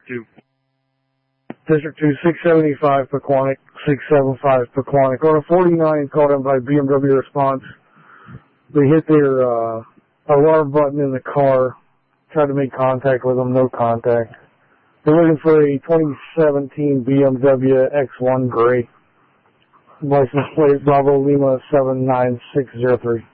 2. District 2, 675 Pequannock, 675 Pequannock. On a 49 called in by BMW response. They hit their alarm button in the car. Tried to make contact with them, no contact. They're looking for a 2017 BMW X1 Gray. License plate Bravo Lima 79603.